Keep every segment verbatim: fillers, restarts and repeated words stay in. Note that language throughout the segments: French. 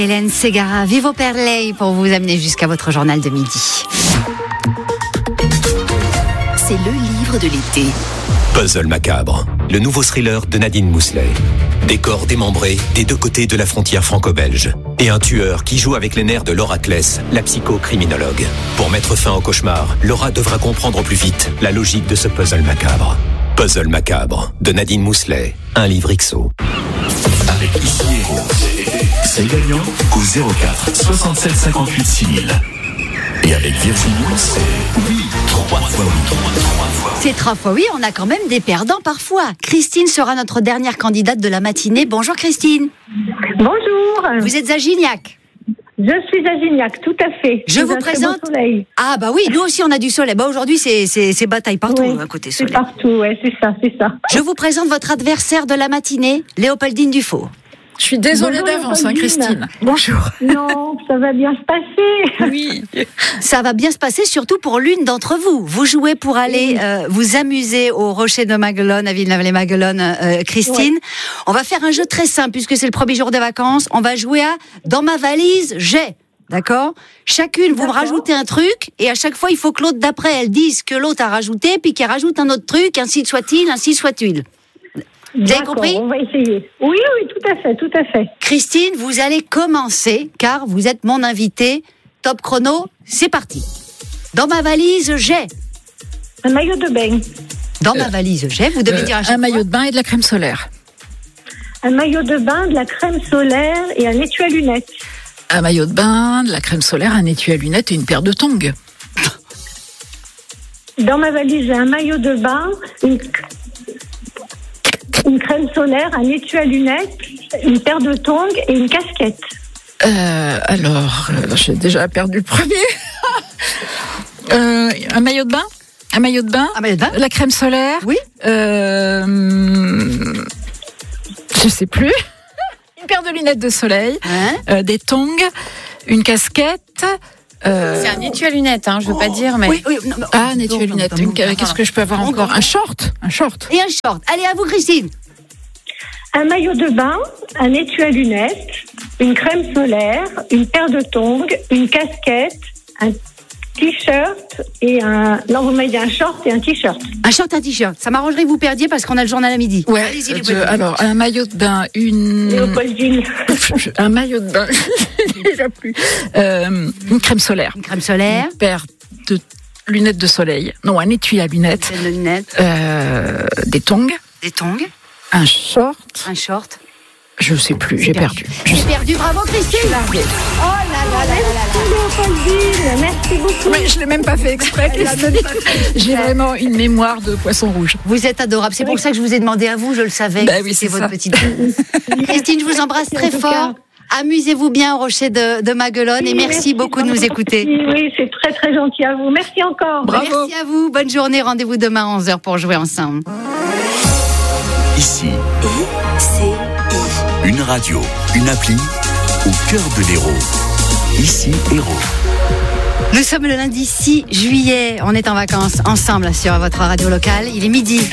Hélène Ségara, Vivo per lei pour vous amener jusqu'à votre journal de midi. C'est le livre de l'été. Puzzle macabre, le nouveau thriller de Nadine Mousselet. Décor démembré des deux côtés de la frontière franco-belge. Et un tueur qui joue avec les nerfs de Laura Kless, la psychocriminologue. Pour mettre fin au cauchemar, Laura devra comprendre au plus vite la logique de ce puzzle macabre. Puzzle macabre, de Nadine Mousselet, un livre X O. Avec Ici Héros, c'est gagnant au zéro quatre soixante-sept cinquante-huit six mille. Et avec Virginie, c'est oui, trois fois oui, trois, trois fois. C'est trois fois oui, on a quand même des perdants parfois. Christine sera notre dernière candidate de la matinée. Bonjour Christine. Bonjour. Vous êtes à Gignac. Je suis à Gignac, tout à fait. Je vous présente. Ah bah oui, nous aussi on a du soleil. Bah aujourd'hui c'est c'est, c'est bataille partout oui, à côté soleil. C'est partout, ouais, c'est ça, c'est ça. Je vous présente votre adversaire de la matinée, Léopoldine Dufault. Je suis désolée Bonjour, d'avance, hein, Christine. Bonjour. Non, ça va bien se passer. Oui. Ça va bien se passer, surtout pour l'une d'entre vous. Vous jouez pour aller euh, vous amuser au Rocher de Maguelone, à Villeneuve-les-Maguelones, euh, Christine. Ouais. On va faire un jeu très simple, puisque c'est le premier jour des vacances. On va jouer à « Dans ma valise, j'ai ». D'accord ? Chacune, vous me rajoutez un truc, et à chaque fois, il faut que l'autre d'après, elle dise que l'autre a rajouté, puis qu'elle rajoute un autre truc, ainsi soit-il, ainsi soit-il. Vous avez compris ? On va essayer. Oui, oui, tout à fait, tout à fait. Christine, vous allez commencer, car vous êtes mon invitée. Top chrono, c'est parti. Dans ma valise, j'ai... Un maillot de bain. Dans euh, ma valise, j'ai, vous devez euh, dire à chaque Un maillot fois. de bain et de la crème solaire. Un maillot de bain, de la crème solaire et un étui à lunettes. Un maillot de bain, de la crème solaire, un étui à lunettes et une paire de tongs. Dans ma valise, j'ai un maillot de bain, une... Une crème solaire, un étui à lunettes, une paire de tongs et une casquette. Euh, alors, euh, j'ai déjà perdu le premier. euh, un maillot de bain Un maillot de bain Un maillot de bain La crème solaire Oui. Euh, je sais plus. Une paire de lunettes de soleil, Hein euh, des tongs, une casquette. Euh... C'est un étui à lunettes, hein, je veux oh, pas dire, mais... Oui, oui, non, non, Ah, un étui à non, lunettes. non, non, Une... non, Qu'est-ce que je peux avoir non, encore non. Un short Un short. Et un short. Allez, à vous, Christine. Un maillot de bain, un étui à lunettes, une crème solaire, une paire de tongs, une casquette, un t-shirt et un... Non, vous m'avez dit un short et un t-shirt. Un short, un t-shirt. Ça m'arrangerait que vous perdiez parce qu'on a le journal à midi. Ouais, Allez-y, les je- petits. alors, un maillot de bain, une... Léopoldine. un maillot de bain, déjà plus. Euh, une crème solaire. Une crème solaire. Une paire de lunettes de soleil. Non, un étui à lunettes. Une lunette. Euh, des tongs. Des tongs. Un short. Un short. Je sais plus, j'ai perdu. Je J'ai sais- perdu. Bravo, Christine. Oh là là là là là. Léopoldine, merci beaucoup. Mais je l'ai même pas fait exprès. J'ai vraiment une mémoire de poisson rouge. Vous êtes adorable. C'est pour ça que je vous ai demandé à vous. Je le savais. Bah que oui, c'était c'est votre ça. petite. Christine, je vous embrasse très En tout fort. cas. Amusez-vous bien au Rocher de, de Maguelone et merci beaucoup de nous écouter. Oui, c'est très très gentil à vous. Merci encore. Bravo. Merci à vous. Bonne journée. Rendez-vous demain à onze heures pour jouer ensemble. Ici, C'est une radio, une appli au cœur de l'Hérault. Ici Hérault. Nous sommes le lundi six juillet. On est en vacances ensemble sur votre radio locale. Il est midi.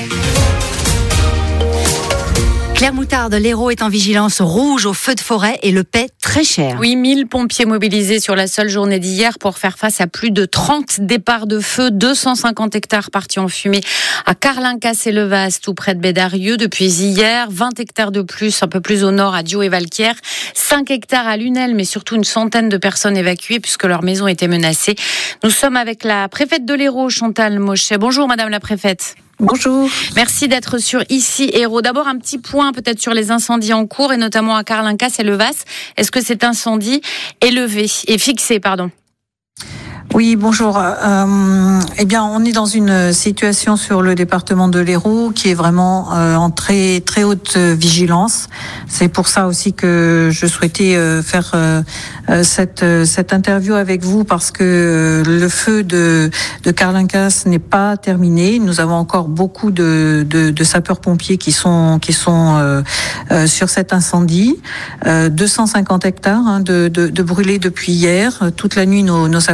Claire Moutarde, l'Hérault est en vigilance rouge au feu de forêt et le paie très cher. Oui, mille pompiers mobilisés sur la seule journée d'hier pour faire face à plus de trente départs de feu, deux cent cinquante hectares partis en fumée à Carlincas-et-Levas, tout près de Bédarieux. Depuis hier, vingt hectares de plus, un peu plus au nord, à Dio et Valquière, cinq hectares à Lunel, mais surtout une centaine de personnes évacuées puisque leur maison était menacée. Nous sommes avec la préfète de l'Hérault, Chantal Mochet. Bonjour Madame la préfète. Bonjour. Merci d'être sur Ici Hérault. D'abord, un petit point peut-être sur les incendies en cours et notamment à Carlincas et Levas. Est-ce que cet incendie est levé et fixé, pardon ? Oui, bonjour. Euh, eh bien, on est dans une situation sur le département de l'Hérault qui est vraiment euh, en très très haute vigilance. C'est pour ça aussi que je souhaitais euh, faire euh, cette cette interview avec vous parce que le feu de de Carlincas n'est pas terminé. Nous avons encore beaucoup de de, de sapeurs-pompiers qui sont qui sont euh, euh, sur cet incendie. Euh, deux cent cinquante hectares hein, de, de de brûlés depuis hier. Toute la nuit, nos, nos sapeurs-pompiers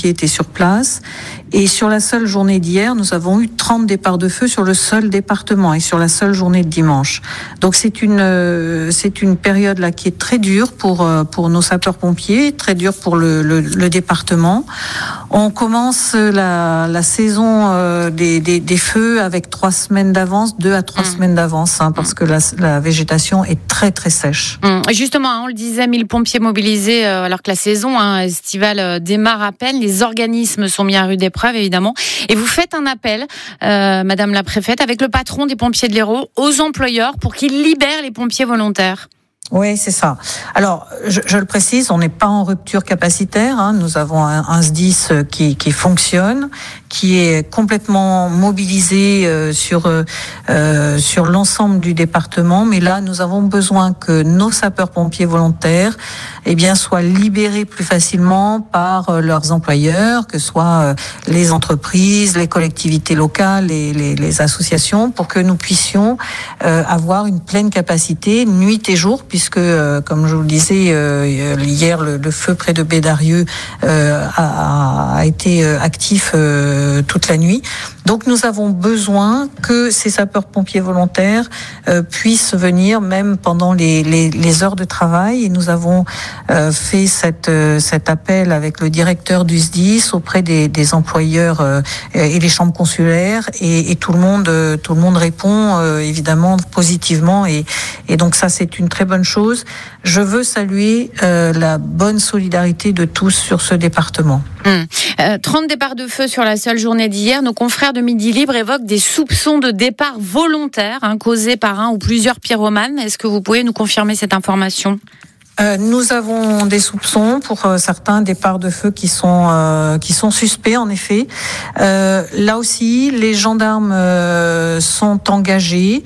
sapeurs-pompiers étaient sur place. Et sur la seule journée d'hier, nous avons eu trente départs de feu sur le seul département et sur la seule journée de dimanche. Donc c'est une euh, c'est une période là qui est très dure pour euh, pour nos sapeurs-pompiers, très dure pour le, le, le département. On commence la, la saison euh, des, des, des feux avec trois semaines d'avance, deux à trois mmh. semaines d'avance, hein, parce que la, la végétation est très très sèche. Mmh. Justement, hein, on le disait, mille pompiers mobilisés euh, alors que la saison hein, estivale euh, démarre à peine. Les organismes sont mis à rude épreuve, évidemment. Et vous faites un appel, euh, Madame la Préfète, avec le patron des pompiers de l'Hérault, aux employeurs pour qu'ils libèrent les pompiers volontaires. Oui, c'est ça. Alors, je, je le précise, on n'est pas en rupture capacitaire. Hein. Nous avons un, un S D I S qui, qui fonctionne, qui est complètement mobilisé euh, sur euh, sur l'ensemble du département. Mais là, nous avons besoin que nos sapeurs-pompiers volontaires, eh bien, soient libérés plus facilement par euh, leurs employeurs, que ce soit euh, les entreprises, les collectivités locales, les, les, les associations, pour que nous puissions euh, avoir une pleine capacité nuit et jour. Puisque, euh, comme je vous le disais, euh, hier, le, le feu près de Bédarieux euh, a, a été actif euh, toute la nuit. Donc, nous avons besoin que ces sapeurs-pompiers volontaires euh, puissent venir même pendant les, les, les heures de travail. Et nous avons euh, fait cette, euh, cet appel avec le directeur du S D I S auprès des, des employeurs euh, et les chambres consulaires. Et, et tout le monde, euh, tout le monde répond euh, évidemment positivement. Et, et donc, ça, c'est une très bonne chose. Je veux saluer euh, la bonne solidarité de tous sur ce département. Mmh. Euh, trente départs de feu sur la seule journée d'hier. Nos confrères de Midi Libre évoquent des soupçons de départ volontaires hein, causés par un ou plusieurs pyromanes. Est-ce que vous pouvez nous confirmer cette information ? Euh, nous avons des soupçons pour euh, certains départs de feu qui sont euh, qui sont suspects en effet. Euh, là aussi, les gendarmes euh, sont engagés.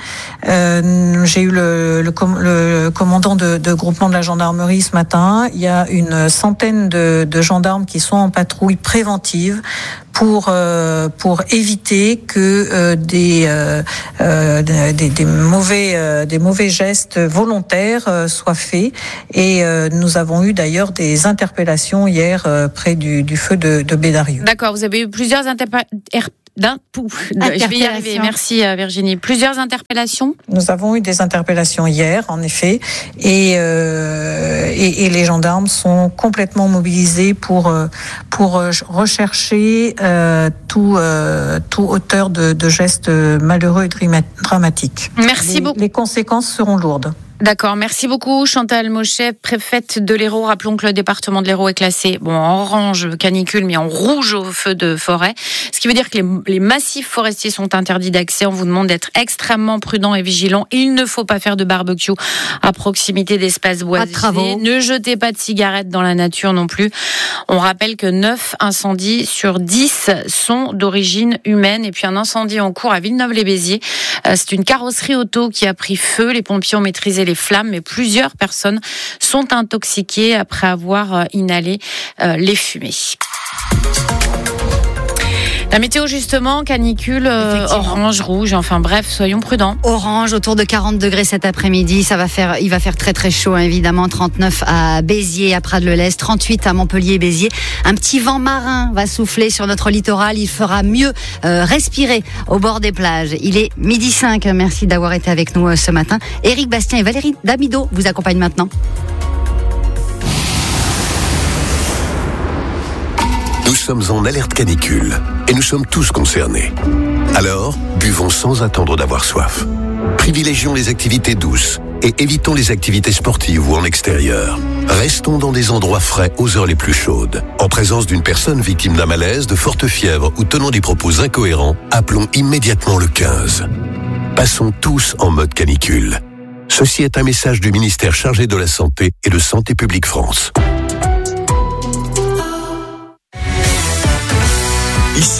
Euh, j'ai eu le, le, com- le commandant de, de groupement de la gendarmerie ce matin. Il y a une centaine de, de gendarmes qui sont en patrouille préventive pour euh, pour éviter que euh, des, euh, euh, des des mauvais euh, des mauvais gestes volontaires euh, soient faits. Et euh, nous avons eu d'ailleurs des interpellations hier euh, près du, du feu de, de Bédarieux. D'accord, vous avez eu plusieurs interpellations. D'un pouf, je vais y arriver. Merci Virginie. Plusieurs interpellations. Nous avons eu des interpellations hier, en effet, et euh, et, et les gendarmes sont complètement mobilisés pour pour rechercher euh, tout euh, tout auteur de, de gestes malheureux et dramatiques. Merci les, beaucoup. Les conséquences seront lourdes. D'accord, merci beaucoup Chantal Mochet, préfète de l'Hérault. Rappelons que le département de l'Hérault est classé bon, en orange canicule, mais en rouge au feu de forêt. Ce qui veut dire que les, les massifs forestiers sont interdits d'accès. On vous demande d'être extrêmement prudent et vigilant. Il ne faut pas faire de barbecue à proximité d'espaces boisés. Ne jetez pas de cigarettes dans la nature non plus. On rappelle que neuf incendies sur dix sont d'origine humaine. Et puis un incendie en cours à Villeneuve-les-Béziers. C'est une carrosserie auto qui a pris feu. Les pompiers ont maîtrisé les flammes, mais plusieurs personnes sont intoxiquées après avoir inhalé euh, les fumées. La météo justement, canicule, euh, orange, rouge, enfin bref, soyons prudents. Orange, autour de quarante degrés cet après-midi, ça va faire, il va faire très très chaud hein, évidemment, trente-neuf à Béziers, à Prades-le-Lez, trente-huit à Montpellier et Béziers. Un petit vent marin va souffler sur notre littoral, il fera mieux euh, respirer au bord des plages. Il est midi cinq, merci d'avoir été avec nous euh, ce matin. Éric Bastien et Valérie Damido vous accompagnent maintenant. Nous sommes en alerte canicule et nous sommes tous concernés. Alors, buvons sans attendre d'avoir soif. Privilégions les activités douces et évitons les activités sportives ou en extérieur. Restons dans des endroits frais aux heures les plus chaudes. En présence d'une personne victime d'un malaise, de forte fièvre ou tenant des propos incohérents, appelons immédiatement le quinze. Passons tous en mode canicule. Ceci est un message du ministère chargé de la Santé et de Santé publique France. Ici,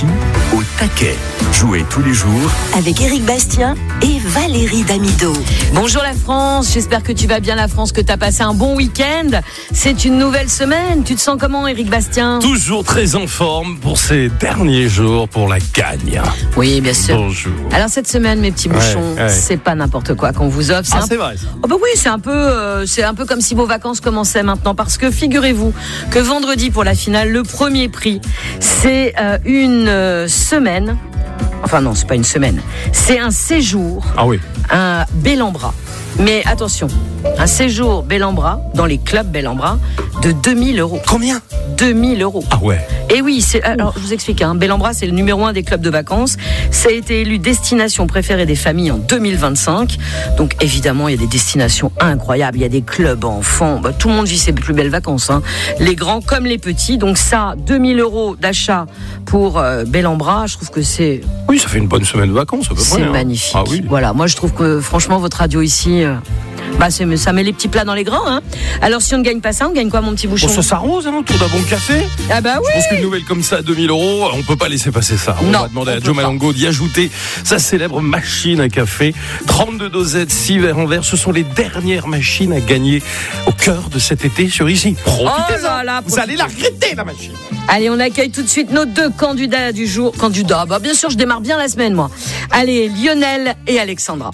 au taquet. Jouez tous les jours avec Éric Bastien et Valérie Damido. Bonjour la France, j'espère que tu vas bien la France, que tu as passé un bon week-end. C'est une nouvelle semaine, tu te sens comment Éric Bastien ? Toujours très en forme pour ces derniers jours pour la gagne. Oui, bien sûr. Bonjour. Alors cette semaine, mes petits bouchons, ouais, ouais. c'est pas n'importe quoi qu'on vous offre. C'est, ah, un... c'est vrai. Ça. Oh bah oui, c'est un peu, euh, c'est un peu comme si vos vacances commençaient maintenant, parce que figurez-vous que vendredi pour la finale, le premier prix, c'est euh, une euh, semaine. Enfin non, c'est pas une semaine. C'est un séjour. Ah oui. Un Bellambra. Mais attention, un séjour Bellambra dans les clubs Bellambra de deux mille euros. Combien ? deux mille euros. Ah ouais. Et oui, c'est, alors je vous explique, hein, Bellambra c'est le numéro un des clubs de vacances. Ça a été élu destination préférée des familles en deux mille vingt-cinq. Donc évidemment, il y a des destinations incroyables. Il y a des clubs enfants. Bah, tout le monde vit ses plus belles vacances, hein. Les grands comme les petits. Donc ça, deux mille euros d'achat pour euh, Bellambra, je trouve que c'est... Oui, ça fait une bonne semaine de vacances à peu près. C'est hein. magnifique. Ah oui. Voilà, moi je trouve que franchement votre radio ici... Euh... Bah c'est, ça met les petits plats dans les grands, hein. Alors si on ne gagne pas ça, on gagne quoi, mon petit bouchon ? Bon, ça s'arrose, hein, autour d'un bon café. Ah bah oui. Je pense qu'une nouvelle comme ça à deux mille euros, on peut pas laisser passer ça. On non, va demander on à Joe pas. Malongo d'y ajouter sa célèbre machine à café. trente-deux dosettes, six verres en verre. Ce sont les dernières machines à gagner au cœur de cet été sur Ici. Profitez-en. Oh là là, vous allez la regretter, la machine. Allez, on accueille tout de suite nos deux candidats du jour. Candidats, bah bien sûr, je démarre bien la semaine, moi. Allez, Lionel et Alexandra.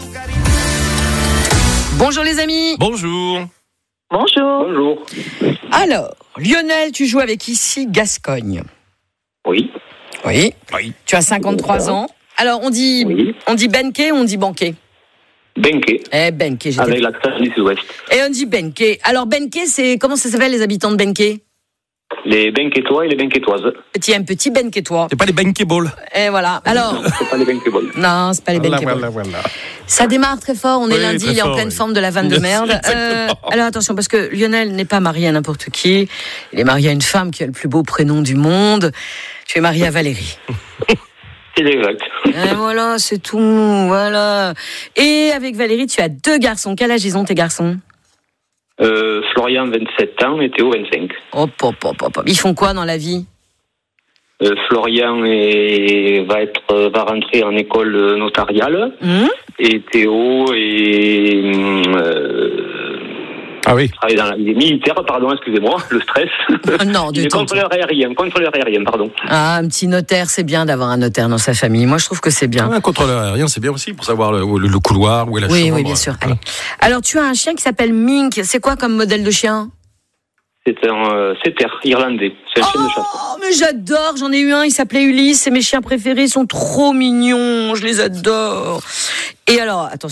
Bonjour les amis. Bonjour. Bonjour. Bonjour. Alors, Lionel, tu joues avec Ici Gascogne. Oui. Oui. Oui. Tu as cinquante-trois ans. Alors, on dit, Oui. on dit Benké ou on dit Banqué ? Benké. Eh, Benké, j'étais... Avec l'accent du sud-ouest. Et on dit Benké. Alors, Benké, c'est... Comment ça s'appelle, les habitants de Benké ? Les Benkétois et les Benkétoises. Petit, un petit Benkétois. C'est pas les Benké-balls. Et voilà. Alors... Non, c'est pas les Benkéballs. Non, c'est pas les Voilà, Benké-balls. voilà, voilà. Ça démarre très fort, on est Oui, lundi, très il est en fort, pleine oui. forme de la vanne de Yes, merde. Euh, exactement. alors attention, parce que Lionel n'est pas marié à n'importe qui. Il est marié à une femme qui a le plus beau prénom du monde. Tu es marié à Valérie. C'est exact. Et voilà, c'est tout, voilà. Et avec Valérie, tu as deux garçons. Quel âge ils ont, tes garçons ? Euh, Florian, vingt-sept ans, et Théo, vingt-cinq. Hop, hop, hop, hop. Ils font quoi dans la vie ? Euh, Florian est, va, être, va rentrer en école notariale. Hum Et Théo est, euh, Ah oui. travaille dans la, il est militaire, pardon, excusez-moi, le stress. Non, il du est tout. contrôleur aérien, contrôleur aérien, pardon. Ah, un petit notaire, c'est bien d'avoir un notaire dans sa famille. Moi, je trouve que c'est bien. Un contrôleur aérien, c'est bien aussi pour savoir le, le, le couloir, où est la Oui, chambre. oui, bien sûr. Allez. Alors, tu as un chien qui s'appelle Mink. C'est quoi comme modèle de chien ? C'est un euh, setter irlandais. C'est un chien de chasse. Oh, mais j'adore, j'en ai eu un, il s'appelait Ulysse, c'est mes chiens préférés, ils sont trop mignons, je les adore. Et alors, attention.